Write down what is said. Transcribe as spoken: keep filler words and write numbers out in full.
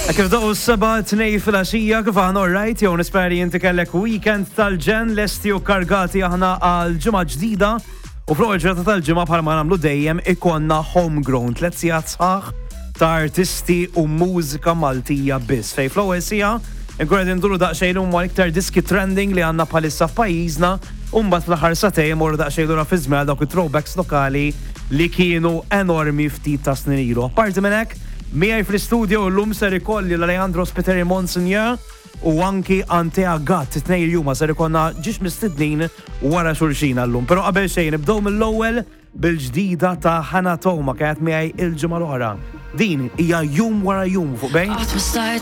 Kif daw s-seba t-nej fil-axija kif aħna orrajt, jew nisperi jinti kellek weekend tal-ġen lesti u kargati aħna għal-ġimgħa ġdida u fl-ewwel ġurnata tal-ġimgħa bħalma nagħmlu dejjem ikonna homegrown tliet sigħat sħaħ ta' artisti u mużika Maltija biss. Fej fl-ewwel siegħa inkun qed induru daqsxejn huma iktar diski trending li għandna bħalissa f'pajjiżna u mbagħad fl-aħħar satej imorru daqsxejn lura fi żmien dawk it-throwbacks lokali li kienu enormi ftit ta' snin ilu. Apparti minn hekk, miegħi fl-istudio llum ser ikolli l-Alejandro Spiteri Monsignor u anki Antea Gatt, it-tnejn il-juma ser ikonna ġiex mistednin wara xulxina llum. Però qabel xejn nibdew mill-ewwel bil-ġdida ta' Hannah Toma kienet miegħi il-ġimgħa l-oħra. Din hija jum wara jum fuq bejn.